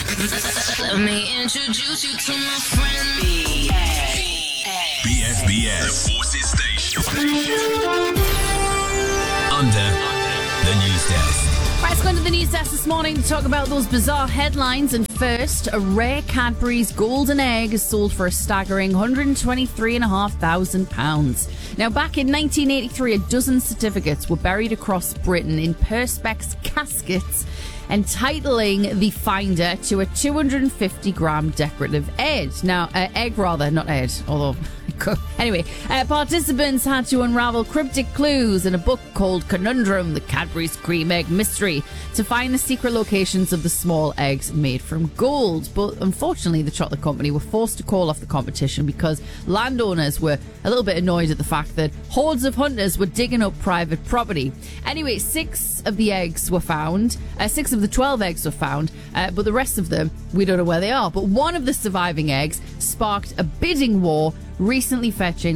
Let me introduce you to my friend BFBS, the Forces Station. Under the news desk. Right, let's go into the news desk this morning to talk about those bizarre headlines. And first, a rare Cadbury's golden egg is sold for a staggering £123,500. Now, back in 1983, a dozen certificates were buried across Britain in Perspex caskets, entitling the finder to a 250-gram decorative egg. Now, egg rather, not Ed, although... Anyway, participants had to unravel cryptic clues in a book called Conundrum, the Cadbury's Cream Egg Mystery, to find the secret locations of the small eggs made from gold. But unfortunately, the chocolate company were forced to call off the competition because landowners were a little bit annoyed at the fact that hordes of hunters were digging up private property. Anyway, 6 of the eggs were found. 6 of the 12 eggs were found, but the rest of them, we don't know where they are. But one of the surviving eggs sparked a bidding war, recently fetching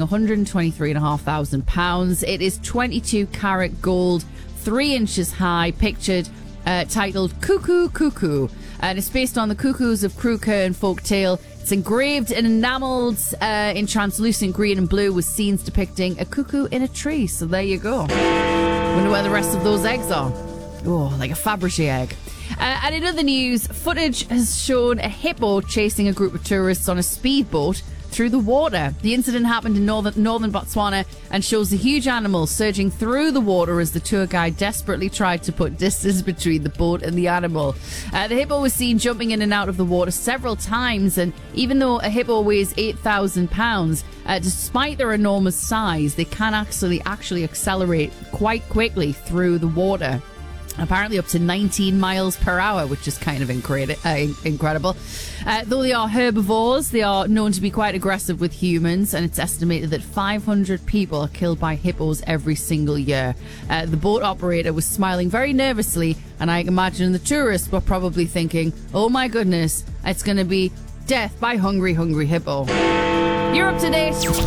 £123,500. It is 22 karat gold, 3 inches high, pictured, titled Cuckoo Cuckoo. And it's based on the cuckoos of Crewker and Folktale. It's engraved and enamelled in translucent green and blue with scenes depicting a cuckoo in a tree. So there you go. Wonder where the rest of those eggs are. Oh, like a Fabergé egg. And in other news, footage has shown a hippo chasing a group of tourists on a speedboat through the water. The incident happened in northern Botswana and shows the huge animal surging through the water as the tour guide desperately tried to put distance between the boat and the animal. The hippo was seen jumping in and out of the water several times, and even though a hippo weighs 8,000 pounds, despite their enormous size, they can actually accelerate quite quickly through the water. Apparently up to 19 miles per hour, which is kind of incredible. Though they are herbivores, they are known to be quite aggressive with humans, and it's estimated that 500 people are killed by hippos every single year. The boat operator was smiling very nervously, and I imagine the tourists were probably thinking, oh my goodness, it's going to be death by hungry hippo. You're up to date.